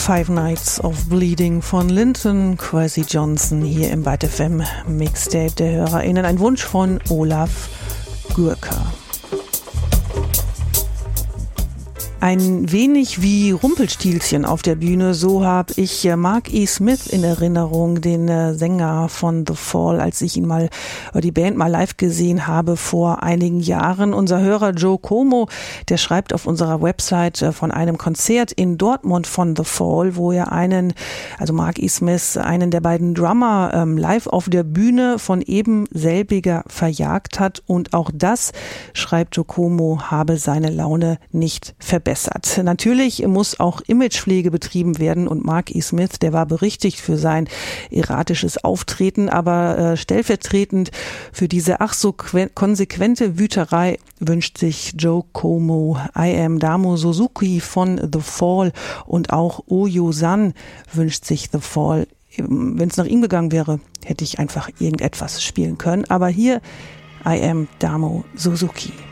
Five Nights of Bleeding von Linton Kwesi Johnson hier im Byte FM Mixtape der HörerInnen. Ein Wunsch von Olaf Gürker. Ein wenig wie Rumpelstilzchen auf der Bühne, so habe ich Mark E. Smith in Erinnerung, den Sänger von The Fall, als ich die Band mal live gesehen habe vor einigen Jahren. Unser Hörer Joe Como, der schreibt auf unserer Website von einem Konzert in Dortmund von The Fall, wo er Mark E. Smith, einen der beiden Drummer, live auf der Bühne von eben selbiger verjagt hat. Und auch das, schreibt Joe Como, habe seine Laune nicht verbessert. Natürlich muss auch Imagepflege betrieben werden und Mark E. Smith, der war berichtigt für sein erratisches Auftreten, aber stellvertretend für diese ach so konsequente Wüterei wünscht sich Joe Como I Am Damo Suzuki von The Fall und auch Oyo-san wünscht sich The Fall. Wenn es nach ihm gegangen wäre, hätte ich einfach irgendetwas spielen können, aber hier I Am Damo Suzuki.